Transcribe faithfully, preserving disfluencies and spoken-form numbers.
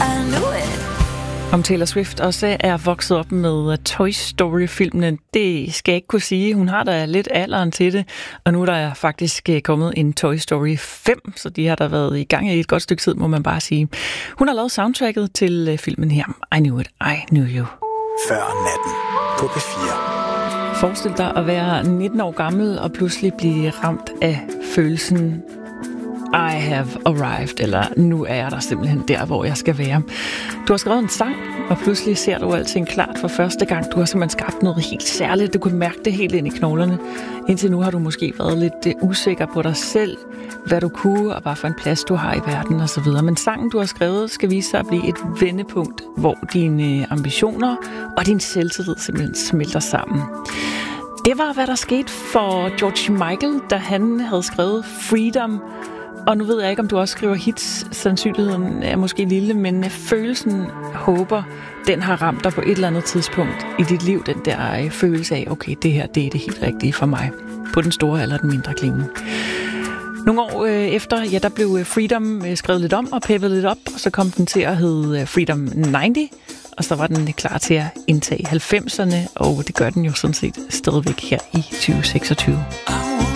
I knew it. Om Taylor Swift også er vokset op med Toy Story-filmene, det skal jeg ikke kunne sige. Hun har da lidt alderen til det, og nu er der faktisk kommet en Toy Story fem, så de har der været i gang i et godt stykke tid, må man bare sige. Hun har lavet soundtracket til filmen her, I Knew It, I Knew You. Før natten på P fire. Forestil dig at være nitten år gammel og pludselig blive ramt af følelsen I have arrived, eller nu er jeg der simpelthen der, hvor jeg skal være. Du har skrevet en sang, og pludselig ser du alting klart for første gang. Du har simpelthen skabt noget helt særligt. Du kunne mærke det helt ind i knoglerne. Indtil nu har du måske været lidt usikker på dig selv, hvad du kunne, og hvad for en plads du har i verden osv. Men sangen, du har skrevet, skal vise sig at blive et vendepunkt, hvor dine ambitioner og din selvtillid simpelthen smelter sammen. Det var, hvad der skete for George Michael, da han havde skrevet Freedom. Og nu ved jeg ikke, om du også skriver hits. Sandsynligheden er måske lille, men følelsen, håber, den har ramt dig på et eller andet tidspunkt i dit liv. Den der følelse af, okay, det her, det er det helt rigtige for mig. På den store eller den mindre klinge. Nogle år øh, efter, ja, der blev Freedom øh, skrevet lidt om og peppet lidt op. Og så kom den til at hedde Freedom halvfems. Og så var den klar til at indtage halvfemserne. Og det gør den jo sådan set stadigvæk her i tyve seksogtyve.